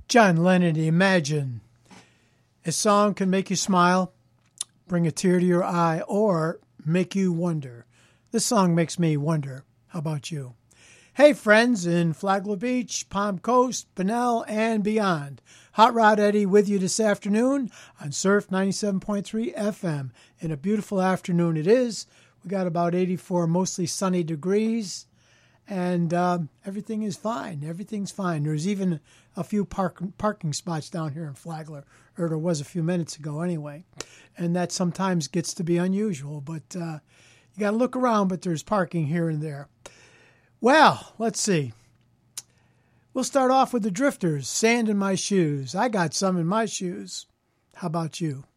John Lennon, Imagine. A song can make you smile, bring a tear to your eye, or make you wonder. This song makes me wonder. How about you? Hey, friends in Flagler Beach, Palm Coast, Bunnell, and beyond. Hot Rod Eddie with you this afternoon on Surf 97.3 FM. And a beautiful afternoon it is. We got about 84 mostly sunny degrees, and everything is fine. Everything's fine. There's even a few parking spots down here in Flagler, or there was a few minutes ago anyway. And that sometimes gets to be unusual, but you got to look around, but there's parking here and there. Well, let's see. We'll start off with the Drifters, Sand in My Shoes. I got some in my shoes. How about you?